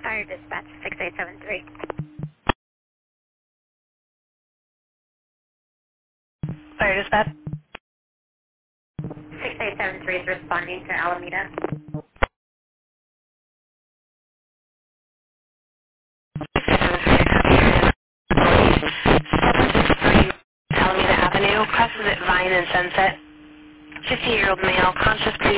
Fire dispatch 6873. Fire dispatch. 6873 is responding to Alameda. Alameda Avenue, crosses at Vine and Sunset. 50-year-old male, conscious.